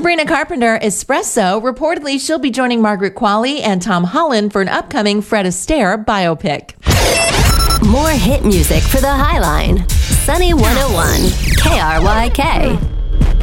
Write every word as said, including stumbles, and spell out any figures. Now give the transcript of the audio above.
Sabrina Carpenter, Espresso. Reportedly, she'll be joining Margaret Qualley and Tom Holland for an upcoming Fred Astaire biopic. More hit music for the Highline. Sunny one oh one, K R Y K.